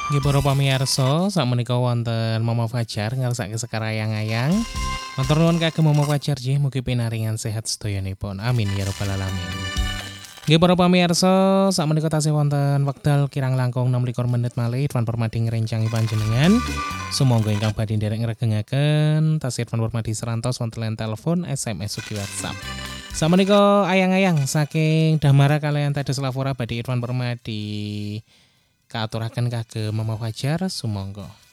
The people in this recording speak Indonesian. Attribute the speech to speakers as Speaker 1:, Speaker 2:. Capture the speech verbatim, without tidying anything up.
Speaker 1: Nggih para pamirsa, sakmenika wonten Mama Fajar ngrasake sekarayang-ayang. Matur nuwun kagem Mama Fajar nggih mugi pinaringan sehat sedayanipun. Amin ya rabbal alamin. Nggih para pamirsa, sakmenika tasih wonten wekdal kirang langkung enam likur menit malih Irfan Permadi ngrencangi panjenengan. Sumangga ingkang badhe nderek ngregengaken tasih Irfan Permadi serantos wonten line telepon, S M S ugi WhatsApp. Sakmenika ayang-ayang saking Damara kaliyan Tedes Lavora badhe Irfan Permadi kaaturaken kagem Mama Fajar sumangga.